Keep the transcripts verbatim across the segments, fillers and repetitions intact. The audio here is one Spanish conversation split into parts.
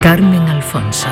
Carmen Alfonso.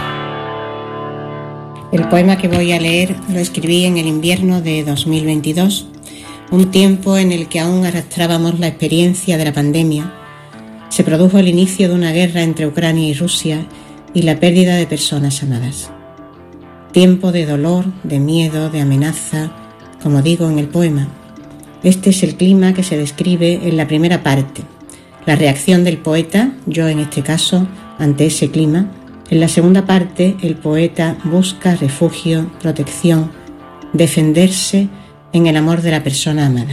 El poema que voy a leer lo escribí en el invierno de dos mil veintidós, un tiempo en el que aún arrastrábamos la experiencia de la pandemia. Se produjo el inicio de una guerra entre Ucrania y Rusia y la pérdida de personas amadas. Tiempo de dolor, de miedo, de amenaza, como digo en el poema. Este es el clima que se describe en la primera parte, la reacción del poeta, yo en este caso, ante ese clima. En la segunda parte, el poeta busca refugio, protección, defenderse en el amor de la persona amada.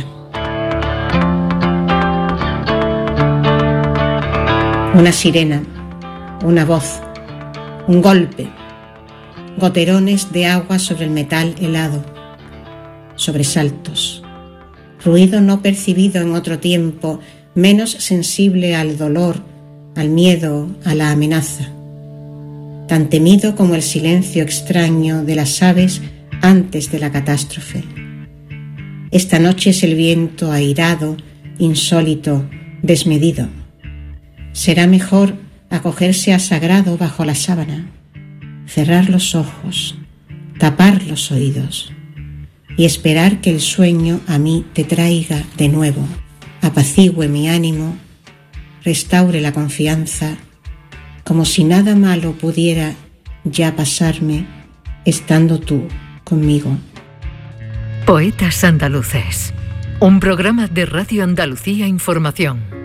Una sirena, una voz, un golpe, goterones de agua sobre el metal helado, sobresaltos, ruido no percibido en otro tiempo, menos sensible al dolor, al miedo, a la amenaza, tan temido como el silencio extraño de las aves antes de la catástrofe. Esta noche es el viento airado, insólito, desmedido. Será mejor acogerse a sagrado bajo la sábana, cerrar los ojos, tapar los oídos y esperar que el sueño a mí te traiga de nuevo, apacigüe mi ánimo, restaure la confianza, como si nada malo pudiera ya pasarme estando tú conmigo. Poetas Andaluces, un programa de Radio Andalucía Información.